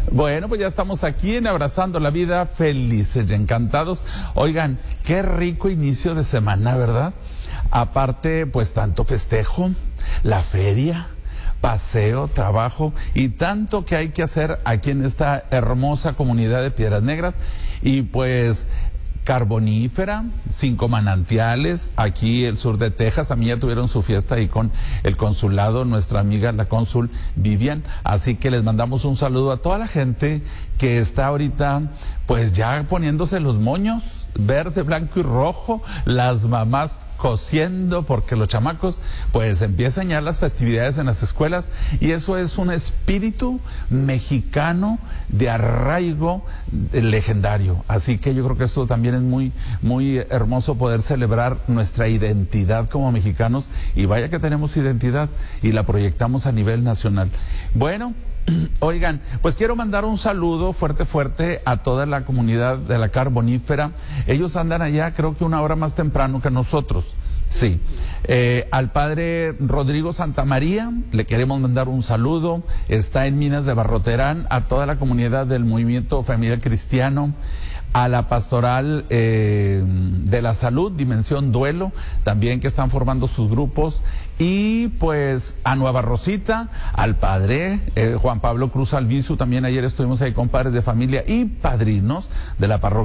Bueno, pues ya estamos aquí en Abrazando la Vida, felices y encantados. Oigan, qué rico inicio de semana, ¿verdad? Aparte, pues tanto festejo, la feria, paseo, trabajo y tanto que hay que hacer aquí en esta hermosa comunidad de Piedras Negras. Y pues Carbonífera, 5 manantiales, aquí el sur de Texas, también ya tuvieron su fiesta ahí con el consulado, nuestra amiga la cónsul Vivian, así que les mandamos un saludo a toda la gente que está ahorita pues ya poniéndose los moños, verde, blanco y rojo, las mamás cosiendo porque los chamacos pues empiezan ya las festividades en las escuelas y eso es un espíritu mexicano de arraigo legendario, así que yo creo que esto también es muy hermoso poder celebrar nuestra identidad como mexicanos y vaya que tenemos identidad y la proyectamos a nivel nacional. Bueno, oigan, pues quiero mandar un saludo fuerte a toda la comunidad de la Carbonífera. Ellos andan allá creo que una hora más temprano que nosotros. Sí, al padre Rodrigo Santamaría le queremos mandar un saludo, está en Minas de Barroterán, a toda la comunidad del Movimiento Familiar Cristiano, a la Pastoral de la Salud, Dimensión Duelo, también que están formando sus grupos, y pues a Nueva Rosita, al padre Juan Pablo Cruz Albizu, también ayer estuvimos ahí con padres de familia y padrinos de la parroquia